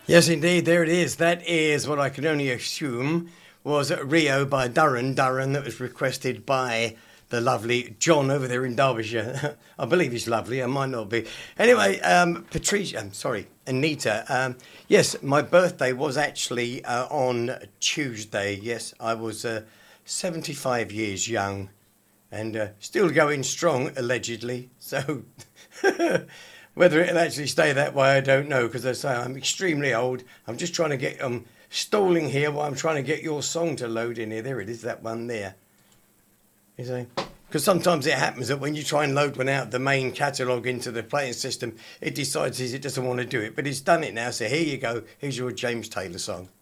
Yes, indeed, there it is. That is what I can only assume was Rio by Durran. Durran, that was requested by the lovely John over there in Derbyshire. I believe he's lovely. I might not be. Anyway, Patricia, I'm sorry, Anita. Yes, my birthday was actually on Tuesday. Yes, I was 75 years young and still going strong, allegedly. So whether it'll actually stay that way, I don't know, because I say I'm extremely old. I'm just trying to get stalling here while I'm trying to get your song to load in here. There it is, that one there. You see? Because sometimes it happens that when you try and load one out of the main catalogue into the playing system, it decides it doesn't want to do it. But it's done it now, so here you go. Here's your James Taylor song.